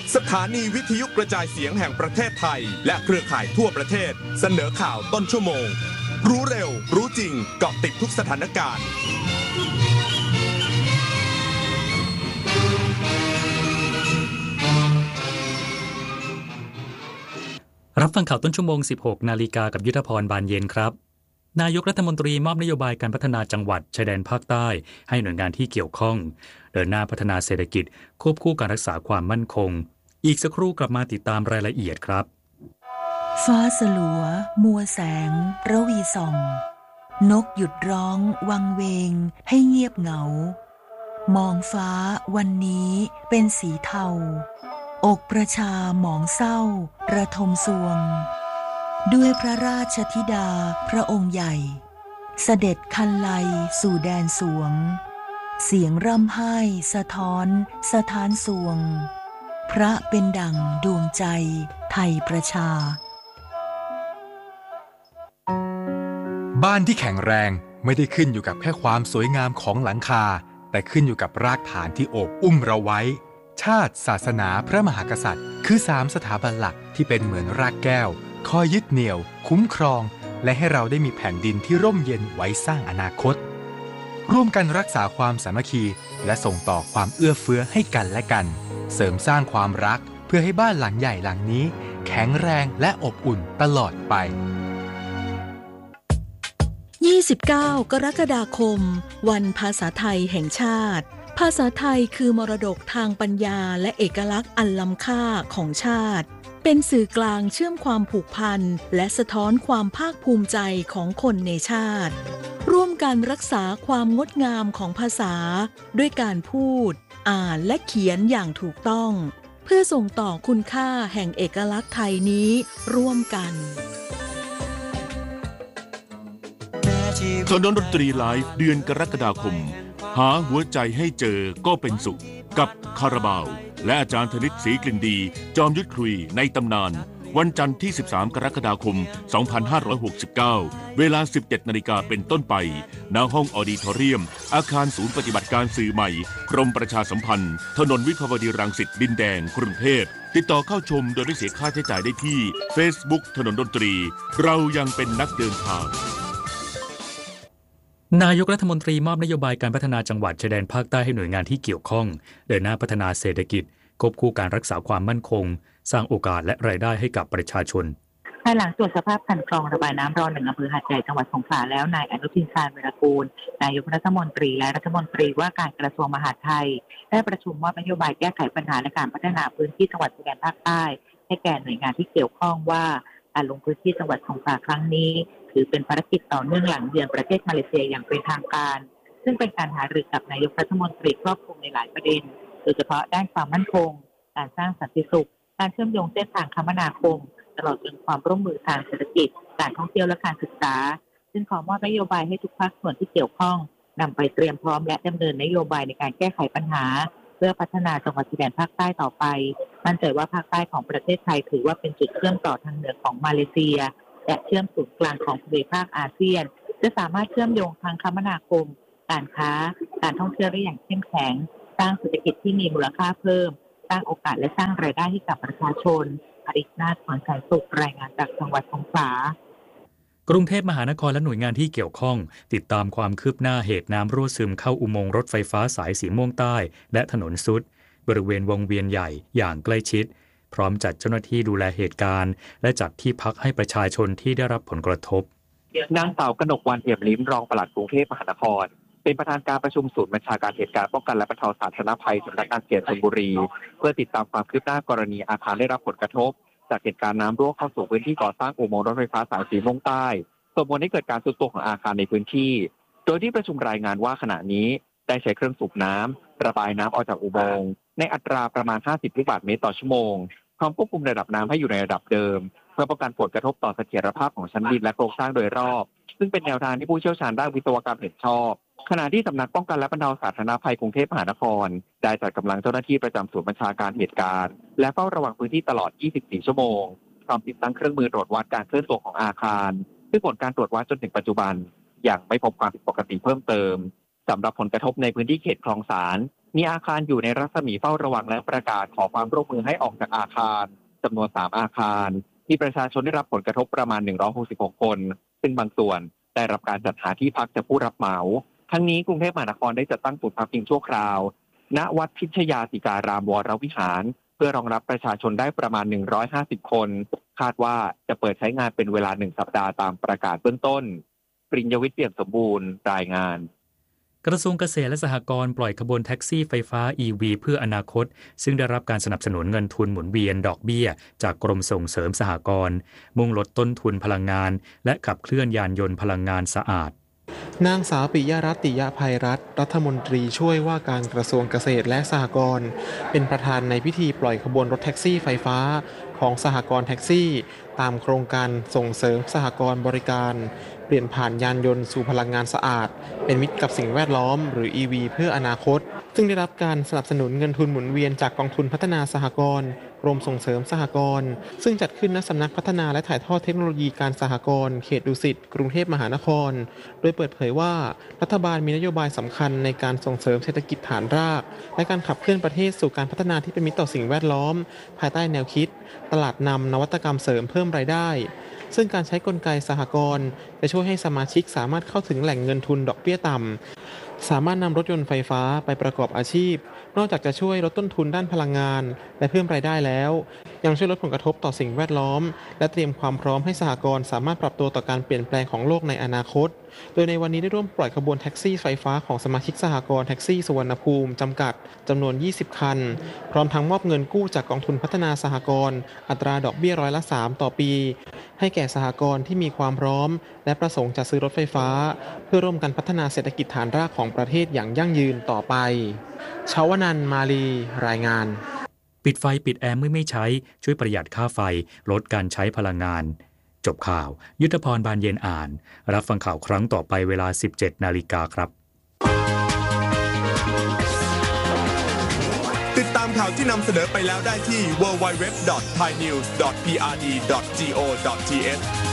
สถานีวิทยุกระจายเสียงแห่งประเทศไทยและเครือข่ายทั่วประเทศเสนอข่าวต้นชั่วโมงรู้เร็วรู้จริงเกาะติดทุกสถานการณ์รับฟังข่าวต้นชั่วโมง 16 นาฬิกากับยุทธพรบานเย็นครับนายกรัฐมนตรีมอบนโยบายการพัฒนาจังหวัดชายแดนภาคใต้ให้หน่วยงานที่เกี่ยวข้องเดินหน้าพัฒนาเศรษฐกิจควบคู่การรักษาความมั่นคงอีกสักครู่กลับมาติดตามรายละเอียดครับฟ้าสลัวมัวแสงระวีส่องนกหยุดร้องวังเวงให้เงียบเหงามองฟ้าวันนี้เป็นสีเทาอกประชาหมองเศร้าระทมสวงด้วยพระราชธิดาพระองค์ใหญ่เสด็จคันไลสู่แดนสวงเสียงร่ำไห้สะท้อนสถานสวงพระเป็นดั่งดวงใจไทยประชาบ้านที่แข็งแรงไม่ได้ขึ้นอยู่กับแค่ความสวยงามของหลังคาแต่ขึ้นอยู่กับรากฐานที่โอบอุ้มเราไว้ชาติศาสนาพระมหากษัตริย์คือ3สถาบันหลักที่เป็นเหมือนรากแก้วคอยยึดเหนี่ยวคุ้มครองและให้เราได้มีแผ่นดินที่ร่มเย็นไว้สร้างอนาคตร่วมกันรักษาความสามัคคีและส่งต่อความเอื้อเฟื้อให้กันและกันเสริมสร้างความรักเพื่อให้บ้านหลังใหญ่หลังนี้แข็งแรงและอบอุ่นตลอดไป 29 กรกฎาคมวันภาษาไทยแห่งชาติภาษาไทยคือมรดกทางปัญญาและเอกลักษณ์อันล้ำค่าของชาติเป็นสื่อกลางเชื่อมความผูกพันและสะท้อนความภาคภูมิใจของคนในชาติร่วมกันรักษาความงดงามของภาษาด้วยการพูดอ่านและเขียนอย่างถูกต้องเพื่อส่งต่อคุณค่าแห่งเอกลักษณ์ไทยนี้ร่วมกันถนนดนตรีไลฟ์เดือนกรกฎาคมหาหัวใจให้เจอก็เป็นสุขกับคาราบาวและอาจารย์ธนิตศรีกลิ่นดีจอมยุทธคุยในตำนานวันจันทร์ที่13กรกฎาคม2569เวลา 17 นาฬิกาเป็นต้นไปณห้องออดิทอเรียมอาคารศูนย์ปฏิบัติการสื่อใหม่กรมประชาสัมพันธ์ถนนวิภาวดีรังสิตดินแดงกรุงเทพติดต่อเข้าชมโดยไม่เสียค่าใช้จ่ายได้ที่ Facebook ถนนดนตรีเรายังเป็นนักเดินทางนายกรัฐมนตรีมอบนโยบายการพัฒนาจังหวัดชายแดนภาคใต้ให้หน่วยงานที่เกี่ยวข้องเดินหน้าพัฒนาเศรษฐกิจควบคู่การรักษาความมั่นคงสร้างโอกาสและรายได้ให้กับประชาชนภายหลังตรวจสภาพคันคลองระบายน้ำร1อำเภอหาดใหญ่จังหวัดสงขลาแล้วนายอนุทินชาญวีรกูลนายกรัฐมนตรีและรัฐมนตรีว่าการกระทรวงมหาดไทยได้ประชุมมอบนโยบายแก้ไขปัญหาและการพัฒนาพื้นที่จังหวัดชายแดนภาคใต้ให้แก่หน่วยงานที่เกี่ยวข้องว่าการลงพื้นที่จังหวัดสงขลาครั้งนี้ถือเป็นภารกิจต่อเนื่องหลังเยือนประเทศมาเลเซียอย่างเป็นทางการซึ่งเป็นการหารือกับนายกรัฐมนตรีครอบคลุมในหลายประเด็นโดยเฉพาะด้านความมั่นคงการสร้างสันติสุขการเชื่อมโยงเส้นทางคมนาคมตลอดจนความร่วมมือทางเศรษฐกิจการท่องเที่ยวและการศึกษาซึ่งขอมอบนโยบายให้ทุกภาคส่วนที่เกี่ยวข้องนำไปเตรียมพร้อมและดำเนินนโยบายในการแก้ไขปัญหาเพื่อพัฒนาจังหวัดชายแดนภาคใต้ต่อไปมั่นใจว่าภาคใต้ของประเทศไทยถือว่าเป็นจุดเชื่อมต่อทางเหนือของมาเลเซียและเชื่อมศูนย์กลางของภูมิภาคอาเซียนจะสามารถเชื่อมโยงทางคมนาคมการค้าการท่องเที่ยวได้อย่างเข้มแข็งสร้างเศรษฐกิจที่มีมูลค่าเพิ่มสร้างโอกาสและสร้างรายได้ให้กับประชาชนอริศนาถ ขวัญสายสุขรายงานจากจังหวัดสงขลากรุงเทพมหานครและหน่วยงานที่เกี่ยวข้องติดตามความคืบหน้าเหตุน้ำรั่วซึมเข้าอุโมงค์รถไฟฟ้าสายสีม่วงใต้และถนนสุดบริเวณวงเวียนใหญ่อย่างใกล้ชิดพร้อมจัดเจ้าหน้าที่ดูแลเหตุการณ์และจัดที่พักให้ประชาชนที่ได้รับผลกระทบนางสาวกนกวรรณ เอี่ยมลิ้มรองปลัดกรุงเทพมหานครเป็นประธานการประชุมศูนย์บัญชาการเหตุการณ์ป้องกันและบรรเทาสาธารณภัยสำนักงานเขตธนบุรีเพื่อติดตามความคืบหน้ากรณีอาคารได้รับผลกระทบจากเหตุการณ์น้ำรั่วเข้าสู่พื้นที่ก่อสร้างอุโมงค์รถไฟฟ้าสายสีม่วงใต้ส่งผลให้เกิดการทรุดตัวของอาคารในพื้นที่โดยที่ประชุมรายงานว่าขณะนี้ได้ใช้เครื่องสูบน้ำระบายน้ำออกจากอุโมงค์ในอัตราประมาณ50ลูกบาศก์เมตรต่อชั่วโมงพร้อมควบคุมระดับน้ำให้อยู่ในระดับเดิมเพื่อป้องกันผลกระทบต่อเสถียรภาพของชั้นดินและโครงสร้างโดยรอบซึ่งเป็นแนวทางที่ผู้เชี่ยวชาญด้านวิศวกรรมเห็นชอบขณะที่สำนักป้องกันและบรรเทาสาธารณภัยกรุงเทพมหานครได้จัดกำลังเจ้าหน้าที่ประจำศูนย์บัญชาการเหตุการณ์และเฝ้าระวังพื้นที่ตลอด24ชั่วโมงพร้อมติดตั้งเครื่องมือตรวจวัดการเคลื่อนตัวของอาคารซึ่งผลการตรวจวัดจนถึงปัจจุบันยังไม่พบความผิดปกติเพิ่มเติมสำหรับผลกระทบในพื้นที่เขตคลองสานมีอาคารอยู่ในรัศมีเฝ้าระวังและประกาศขอความร่วมมือให้ออกจากอาคารจำนวน3อาคารมีประชาชนได้รับผลกระทบประมาณ166คนซึ่งบางส่วนได้รับการจัดหาที่พักจากผู้รับเหมาทั้งนี้กรุงเทพมหานครได้จัดตั้งศูนย์พักพิงชั่วคราวณวัดพิชยาสิการามวรวิหารเพื่อรองรับประชาชนได้ประมาณ150คนคาดว่าจะเปิดใช้งานเป็นเวลา1สัปดาห์ตามประกาศเบื้องต้นปริญญวิทย์เปี่ยมสมบูรณ์รายงานกระทรวงเกษตรและสหกรณ์ปล่อยขบวนแท็กซี่ไฟฟ้า EV เพื่ออนาคตซึ่งได้รับการสนับสนุนเงินทุนหมุนเวียนดอกเบี้ยจากกรมส่งเสริมสหกรณ์มุ่งลดต้นทุนพลังงานและขับเคลื่อนยานยนต์พลังงานสะอาดนางสาวปิยรัตน์ ติยภัยรัตน์รัฐมนตรีช่วยว่าการกระทรวงเกษตรและสหกรณ์เป็นประธานในพิธีปล่อยขบวนรถแท็กซี่ไฟฟ้าของสหกรณ์แท็กซี่ตามโครงการส่งเสริมสหกรณ์บริการเปลี่ยนผ่านยานยนต์สู่พลังงานสะอาดเป็นมิตรกับสิ่งแวดล้อมหรือ EV เพื่ออนาคตซึ่งได้รับการสนับสนุนเงินทุนหมุนเวียนจากกองทุนพัฒนาสหกรณ์กรมส่งเสริมสหกรณ์ซึ่งจัดขึ้นณสำนักพัฒนาและถ่ายทอดเทคโนโลยีการสหกรณ์เขตดุสิตกรุงเทพมหานครโดยเปิดเผยว่ารัฐบาลมีนโยบายสำคัญในการส่งเสริมเศรษฐกิจฐานรากและการขับเคลื่อนประเทศสู่การพัฒนาที่เป็นมิตรต่อสิ่งแวดล้อมภายใต้แนวคิดตลาดนำนวัตกรรมเสริมเพิ่มรายได้ซึ่งการใช้กลไกสหกรณ์จะช่วยให้สมาชิกสามารถเข้าถึงแหล่งเงินทุนดอกเบี้ยต่ำสามารถนำรถยนต์ไฟฟ้าไปประกอบอาชีพนอกจากจะช่วยลดต้นทุนด้านพลังงานและเพิ่มรายได้แล้วยังช่วยลดผลกระทบต่อสิ่งแวดล้อมและเตรียมความพร้อมให้สหกรณ์สามารถปรับตัวต่อการเปลี่ยนแปลงของโลกในอนาคตโดยในวันนี้ได้ร่วมปล่อยขบวนแท็กซี่ไฟฟ้าของสมาชิกสหกรณ์แท็กซี่สุวรรณภูมิจำกัดจำนวน20คันพร้อมทั้งมอบเงินกู้จากกองทุนพัฒนาสหกรณ์อัตราดอกเบี้ย3%ต่อปีให้แก่สหกรณ์ที่มีความพร้อมและประสงค์จะซื้อรถไฟฟ้าเพื่อร่วมกันพัฒนาเศรษฐกิจฐานรากของประเทศอย่างยั่งยืนต่อไปชาวนันท์ มาลีรายงานปิดไฟปิดแอร์เมื่อไม่ใช้ช่วยประหยัดค่าไฟลดการใช้พลังงานจบข่าวยุทธพรบานเย็นอ่านรับฟังข่าวครั้งต่อไปเวลา 17 นาฬิกาครับติดตามข่าวที่นำเสนอไปแล้วได้ที่ www.thainews.prd.go.th